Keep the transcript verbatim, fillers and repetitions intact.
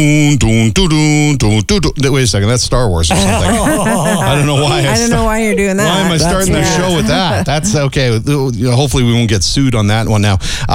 Dun, dun, dun, dun, dun, dun, dun. Wait a second, that's Star Wars or something. I don't know why. I don't know why you're doing that. Why am I That's- starting the yeah. show with that? That's okay. Hopefully we won't get sued on that one now.